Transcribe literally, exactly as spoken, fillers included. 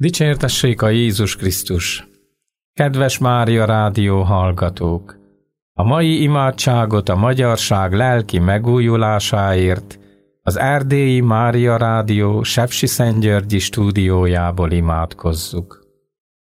Dicsértessék a Jézus Krisztus! Kedves Mária Rádió hallgatók! A mai imádságot a magyarság lelki megújulásáért az erdélyi Mária Rádió Sepsiszentgyörgyi stúdiójából imádkozzuk.